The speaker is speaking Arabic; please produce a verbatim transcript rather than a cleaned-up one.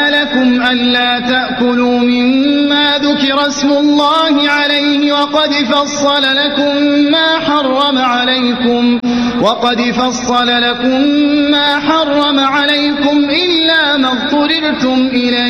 لكم ألا تأكلوا مما ذكر اسم الله عليه وقد فصل لكم ما حرم عليكم وقد فصل لكم ما حرم عليكم إلا ما اضطررتم إليه